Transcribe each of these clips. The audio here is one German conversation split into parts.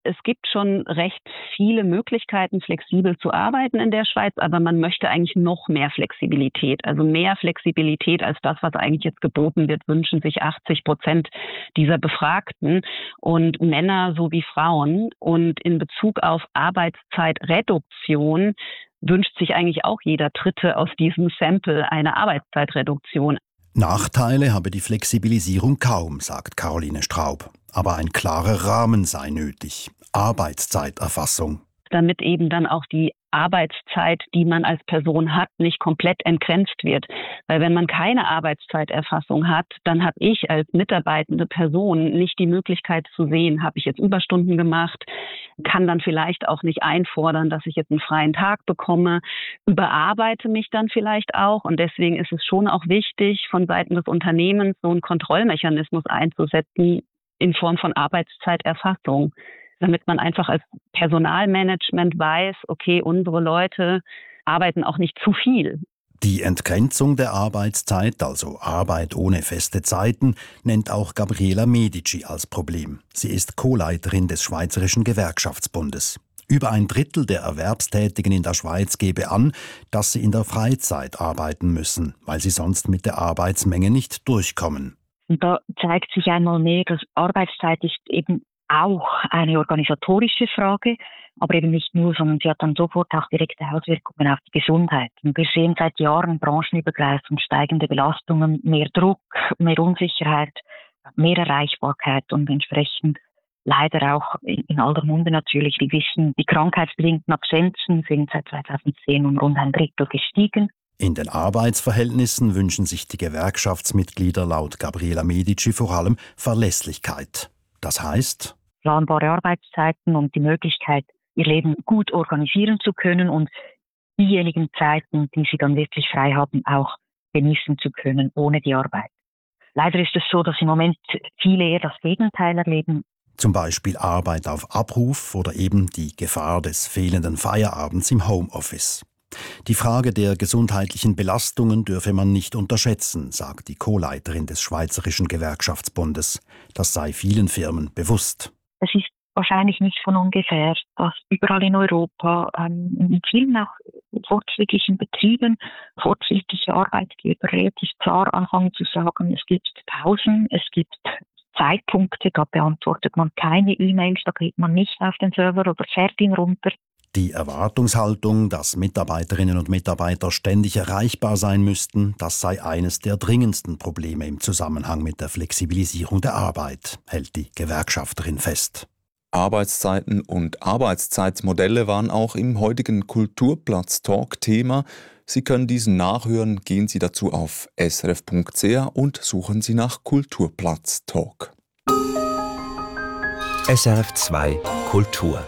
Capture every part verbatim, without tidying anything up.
Es gibt schon recht viele Möglichkeiten, flexibel zu arbeiten in der Schweiz, aber man möchte eigentlich noch mehr Flexibilität. Also mehr Flexibilität als das, was eigentlich jetzt geboten wird, wünschen sich achtzig Prozent dieser Befragten und Männer sowie Frauen. Und in Bezug auf Arbeitszeitreduktion wünscht sich eigentlich auch jeder Dritte aus diesem Sample eine Arbeitszeitreduktion. Nachteile habe die Flexibilisierung kaum, sagt Caroline Straub. Aber ein klarer Rahmen sei nötig. Arbeitszeiterfassung. Damit eben dann auch die Arbeitszeit, die man als Person hat, nicht komplett entgrenzt wird. Weil wenn man keine Arbeitszeiterfassung hat, dann habe ich als mitarbeitende Person nicht die Möglichkeit zu sehen, habe ich jetzt Überstunden gemacht, kann dann vielleicht auch nicht einfordern, dass ich jetzt einen freien Tag bekomme, überarbeite mich dann vielleicht auch. Und deswegen ist es schon auch wichtig, von Seiten des Unternehmens so einen Kontrollmechanismus einzusetzen in Form von Arbeitszeiterfassung, damit man einfach als Personalmanagement weiß, okay, unsere Leute arbeiten auch nicht zu viel. Die Entgrenzung der Arbeitszeit, also Arbeit ohne feste Zeiten, nennt auch Gabriela Medici als Problem. Sie ist Co-Leiterin des Schweizerischen Gewerkschaftsbundes. Über ein Drittel der Erwerbstätigen in der Schweiz gebe an, dass sie in der Freizeit arbeiten müssen, weil sie sonst mit der Arbeitsmenge nicht durchkommen. Und da zeigt sich einmal mehr, dass Arbeitszeit ist eben auch eine organisatorische Frage, aber eben nicht nur, sondern sie hat dann sofort auch direkte Auswirkungen auf die Gesundheit. Und wir sehen seit Jahren branchenübergreifend steigende Belastungen, mehr Druck, mehr Unsicherheit, mehr Erreichbarkeit und entsprechend leider auch in aller Munde natürlich. Wir wissen, die krankheitsbedingten Absenzen sind seit zweitausendzehn um rund ein Drittel gestiegen. In den Arbeitsverhältnissen wünschen sich die Gewerkschaftsmitglieder laut Gabriela Medici vor allem Verlässlichkeit. Das heißt, planbare Arbeitszeiten und die Möglichkeit, ihr Leben gut organisieren zu können und diejenigen Zeiten, die sie dann wirklich frei haben, auch genießen zu können, ohne die Arbeit. Leider ist es so, dass im Moment viele eher das Gegenteil erleben. Zum Beispiel Arbeit auf Abruf oder eben die Gefahr des fehlenden Feierabends im Homeoffice. Die Frage der gesundheitlichen Belastungen dürfe man nicht unterschätzen, sagt die Co-Leiterin des Schweizerischen Gewerkschaftsbundes. Das sei vielen Firmen bewusst. Es ist wahrscheinlich nicht von ungefähr, dass überall in Europa, ähm, in vielen auch fortschrittlichen Betrieben, fortschrittliche Arbeitgeber relativ klar anfangen zu sagen, es gibt Pausen, es gibt Zeitpunkte, da beantwortet man keine E-Mails, da geht man nicht auf den Server oder fährt ihn runter. Die Erwartungshaltung, dass Mitarbeiterinnen und Mitarbeiter ständig erreichbar sein müssten, das sei eines der dringendsten Probleme im Zusammenhang mit der Flexibilisierung der Arbeit, hält die Gewerkschafterin fest. Arbeitszeiten und Arbeitszeitmodelle waren auch im heutigen Kulturplatz-Talk Thema. Sie können diesen nachhören, gehen Sie dazu auf s r f punkt c h und suchen Sie nach Kulturplatz-Talk. S R F zwei Kultur.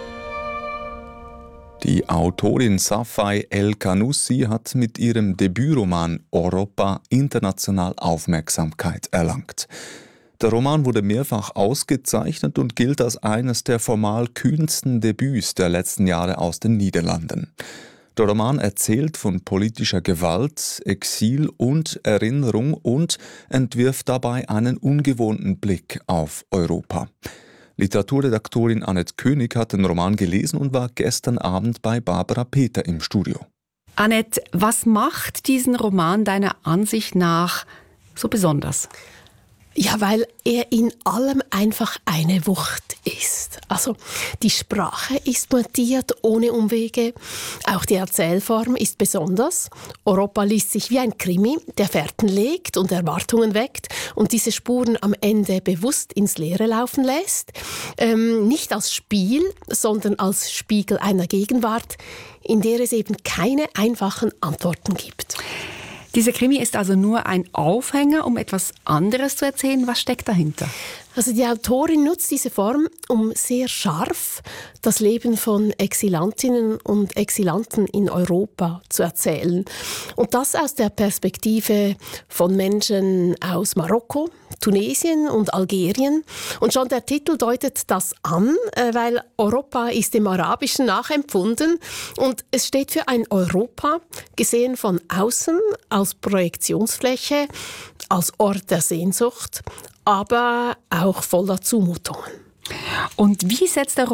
Die Autorin Safai El-Kanoussi hat mit ihrem Debütroman Europa international Aufmerksamkeit erlangt. Der Roman wurde mehrfach ausgezeichnet und gilt als eines der formal kühnsten Debüts der letzten Jahre aus den Niederlanden. Der Roman erzählt von politischer Gewalt, Exil und Erinnerung und entwirft dabei einen ungewohnten Blick auf Europa. Literaturredaktorin Annette König hat den Roman gelesen und war gestern Abend bei Barbara Peter im Studio. Annette, was macht diesen Roman deiner Ansicht nach so besonders? Ja, weil er in allem einfach eine Wucht ist. Also die Sprache ist montiert ohne Umwege. Auch die Erzählform ist besonders. Europa liest sich wie ein Krimi, der Fährten legt und Erwartungen weckt und diese Spuren am Ende bewusst ins Leere laufen lässt. Ähm, nicht als Spiel, sondern als Spiegel einer Gegenwart, in der es eben keine einfachen Antworten gibt. Dieser Krimi ist also nur ein Aufhänger, um etwas anderes zu erzählen. Was steckt dahinter? Also die Autorin nutzt diese Form, um sehr scharf das Leben von Exilantinnen und Exilanten in Europa zu erzählen. Und das aus der Perspektive von Menschen aus Marokko, Tunesien und Algerien. Und schon der Titel deutet das an, weil Europa ist dem Arabischen nachempfunden. Und es steht für ein Europa, gesehen von außen, als Projektionsfläche, als Ort der Sehnsucht, aber auch voller Zumutungen. Und wie setzt der